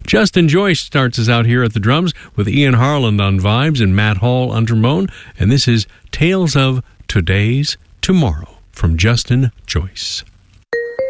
Justin Joyce starts us out here at the drums with Ian Harland on vibes and Matt Hall on trombone. And this is Tales of Today's Tomorrow from Justin Joyce.